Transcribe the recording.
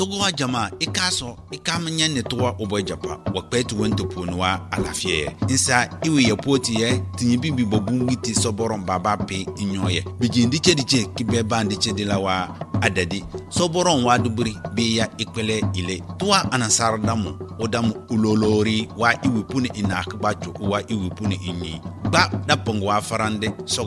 togo jama ikaso ikamanya netwa obojapa wakpetu wento punwa alafie insa iwe yapoti ye tinyibi bogungi ti soboron baba pe inyoye bijindi chediche kibeba ndiche dilawa adadi soboron waduburi biya ikwele ile tuwa anasardamu odamu ulolori wa iwe puni inakba chuku wa iwe puni inyi ba dapongwa farande so